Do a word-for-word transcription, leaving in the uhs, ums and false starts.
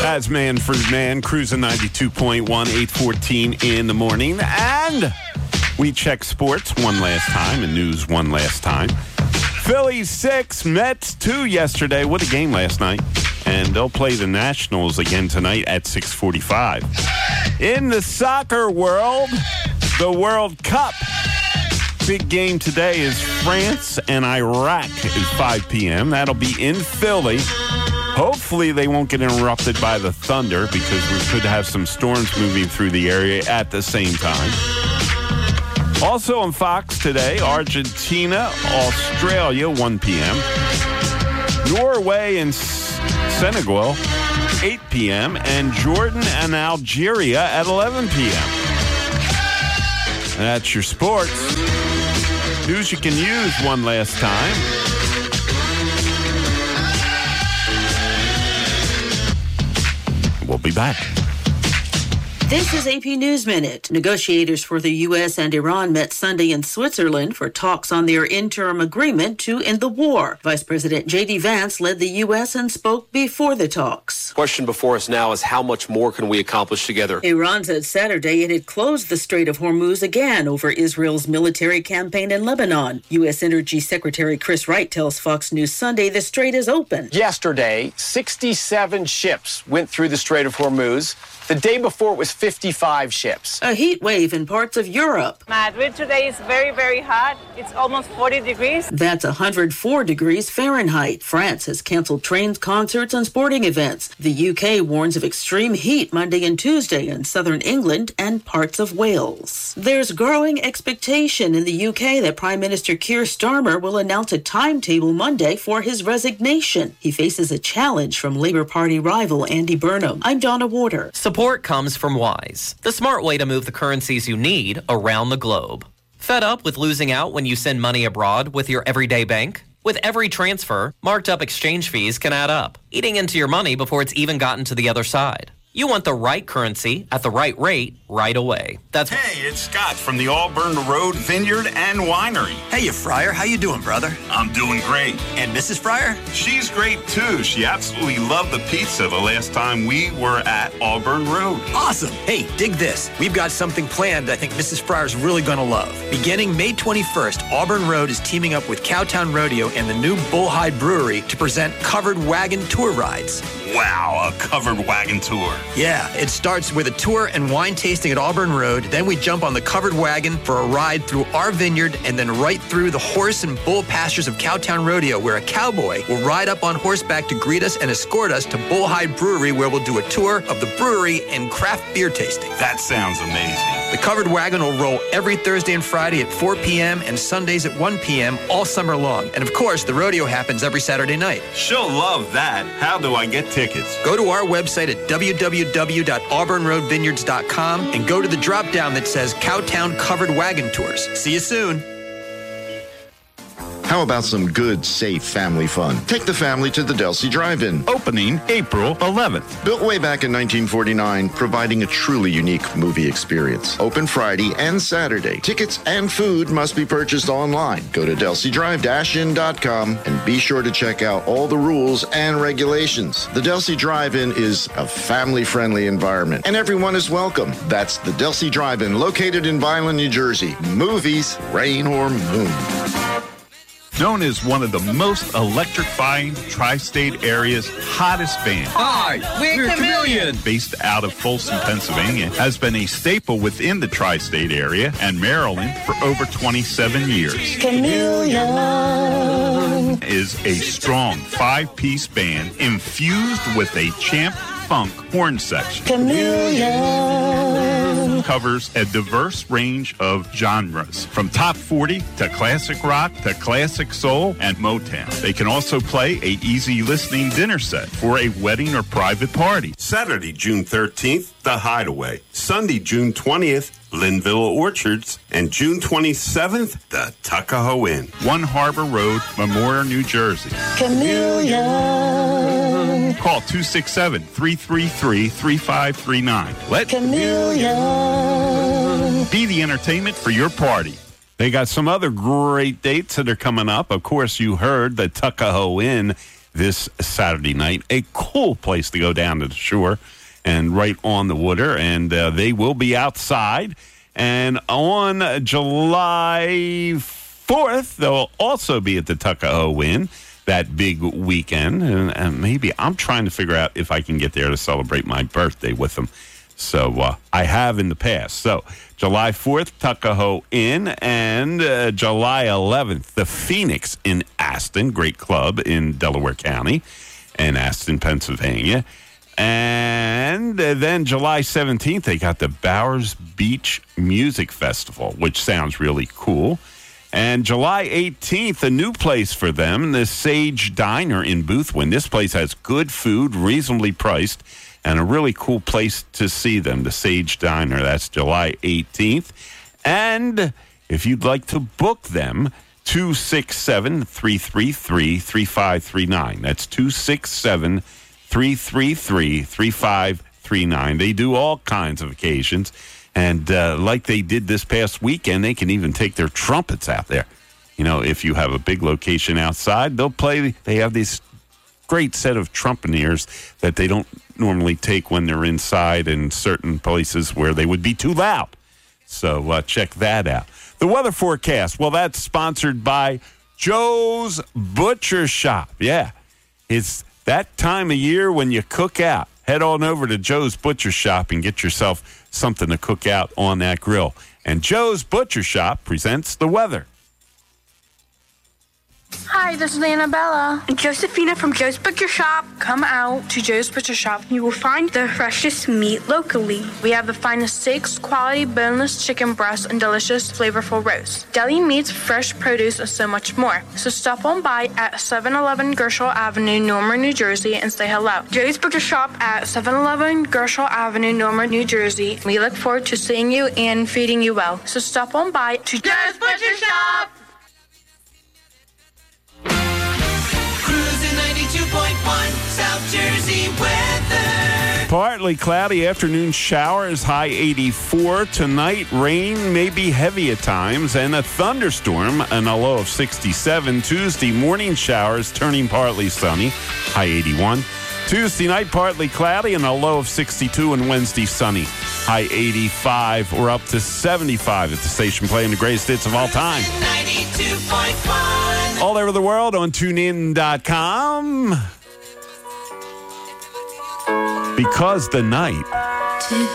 That's Man for Man, cruising ninety-two point one, eight fourteen in the morning. And we check sports one last time and news one last time. Phillies six, Mets two yesterday. What a game last night. And they'll play the Nationals again tonight at six forty-five. In the soccer world, the World Cup. Big game today is France and Iraq at five p.m. That'll be in Philly. Hopefully they won't get interrupted by the thunder because we could have some storms moving through the area at the same time. Also on Fox today, Argentina, Australia, one p.m. Norway and Senegal, eight p.m. And Jordan and Algeria at eleven p.m. That's your sports. News you can use one last time. We'll be back. This is A P News Minute. Negotiators for the U S and Iran met Sunday in Switzerland for talks on their interim agreement to end the war. Vice President J D. Vance led the U S and spoke before the talks. Question before us now is how much more can we accomplish together? Iran said Saturday it had closed the Strait of Hormuz again over Israel's military campaign in Lebanon. U S. Energy Secretary Chris Wright tells Fox News Sunday the strait is open. Yesterday, sixty-seven ships went through the Strait of Hormuz. The day before, it was fifty-five ships. A heat wave in parts of Europe. Madrid today is very, very hot. It's almost forty degrees. That's one hundred four degrees Fahrenheit. France has canceled trains, concerts, and sporting events. The U K warns of extreme heat Monday and Tuesday in southern England and parts of Wales. There's growing expectation in the U K that Prime Minister Keir Starmer will announce a timetable Monday for his resignation. He faces a challenge from Labour Party rival Andy Burnham. I'm Donna Warder. Support comes from Wise, the smart way to move the currencies you need around the globe. Fed up with losing out when you send money abroad with your everyday bank? With every transfer, marked up exchange fees can add up, eating into your money before it's even gotten to the other side. You want the right currency at the right rate right away. That's Hey, it's Scott from the Auburn Road Vineyard and Winery. Hey, you Fryer, how you doing, brother? I'm doing great. And Missus Fryer? She's great, too. She absolutely loved the pizza the last time we were at Auburn Road. Awesome. Hey, dig this. We've got something planned I think Missus Fryer's really going to love. Beginning May twenty-first, Auburn Road is teaming up with Cowtown Rodeo and the new Bullhide Brewery to present covered wagon tour rides. Wow, a covered wagon tour. Yeah, it starts with a tour and wine tasting at Auburn Road. Then we jump on the covered wagon for a ride through our vineyard and then right through the horse and bull pastures of Cowtown Rodeo, where a cowboy will ride up on horseback to greet us and escort us to Bullhide Brewery, where we'll do a tour of the brewery and craft beer tasting. That sounds amazing. The covered wagon will roll every Thursday and Friday at four p.m. and Sundays at one p.m. all summer long. And of course, the rodeo happens every Saturday night. She'll love that. How do I get tickets? Go to our website at w w w dot auburn road vineyards dot com and go to the drop down that says Cowtown Covered Wagon Tours. See you soon. How about some good, safe family fun? Take the family to the Delsey Drive-In. Opening April eleventh. Built way back in nineteen forty-nine, providing a truly unique movie experience. Open Friday and Saturday. Tickets and food must be purchased online. Go to delsey drive dash in dot com and be sure to check out all the rules and regulations. The Delsey Drive-In is a family-friendly environment, and everyone is welcome. That's the Delsey Drive-In, located in Vineland, New Jersey. Movies, rain or moon. Known as one of the most electrifying tri-state area's hottest bands. Hi, we're, we're Chameleon. Based out of Folsom, Pennsylvania, has been a staple within the tri-state area and Maryland for over twenty-seven years. Chameleon is a strong five-piece band infused with a champ funk horn section. Chameleon covers a diverse range of genres, from top forty to classic rock to classic soul and Motown. They can also play a easy listening dinner set for a wedding or private party. Saturday, June thirteenth, The Hideaway. Sunday, June twentieth, Linville Orchards, and June twenty-seventh, the Tuckahoe Inn. One Harbor Road, Memorial, New Jersey. Chameleon. Call two six seven, three three three, three five three nine. Let Chameleon be the entertainment for your party. They got some other great dates that are coming up. Of course, you heard the Tuckahoe Inn this Saturday night. A cool place to go down to the shore and right on the water, and uh, they will be outside. And on July fourth, they'll also be at the Tuckahoe Inn, that big weekend. And, and maybe I'm trying to figure out if I can get there to celebrate my birthday with them. So uh, I have in the past. So July fourth, Tuckahoe Inn, and uh, July eleventh, the Phoenix in Aston, great club in Delaware County and Aston, Pennsylvania. And then July seventeenth, they got the Bowers Beach Music Festival, which sounds really cool. And July eighteenth, a new place for them, the Sage Diner in Boothwyn. This place has good food, reasonably priced, and a really cool place to see them, the Sage Diner. That's July eighteenth. And if you'd like to book them, two six seven, three three three, three five three nine. That's two six seven, three three three, three five three nine. They do all kinds of occasions. And uh, like they did this past weekend, they can even take their trumpets out there. You know, if you have a big location outside, they'll play. They have these great set of trumpeteers that they don't normally take when they're inside in certain places where they would be too loud. So uh, check that out. The weather forecast, well, that's sponsored by Joe's Butcher Shop. Yeah, it's that time of year when you cook out. Head on over to Joe's Butcher Shop and get yourself something to cook out on that grill. And Joe's Butcher Shop presents the weather. Hi, this is Annabella and Josephina from Joe's Butcher Shop. Come out to Joe's Butcher Shop. You will find the freshest meat locally. We have the finest steaks, quality boneless chicken breasts, and delicious flavorful roasts. Deli meats, fresh produce, and so much more. So stop on by at seven eleven Gershall Avenue, Norman, New Jersey, and say hello. Joe's Butcher Shop at seven eleven Gershall Avenue, Norman, New Jersey. We look forward to seeing you and feeding you well. So stop on by to Joe's Butcher Shop. ninety-two point one South Jersey weather. Partly cloudy, afternoon showers, high eighty-four. Tonight, rain may be heavy at times, and a thunderstorm, and a low of sixty-seven. Tuesday, morning showers, turning partly sunny, high eighty-one. Tuesday night, partly cloudy, and a low of sixty-two. And Wednesday, sunny, high eighty-five. We're up to seventy-five at the station, playing the greatest hits of all time. ninety-two point one All over the world on tune in dot com. Because the night